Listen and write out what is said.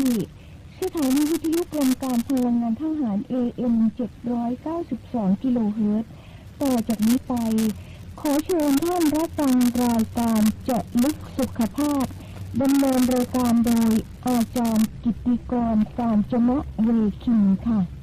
สถานีวิทยุกรมการพลังงานทหาร AM 792 กิโลเฮิรตซ์ต่อจากนี้ไปขอเชิญท่านรับฟังรายการเจาะลึกสุขภาพดำเนินรายการโดยอาจารย์กิตติกร กาญจนะเวคินค่ะ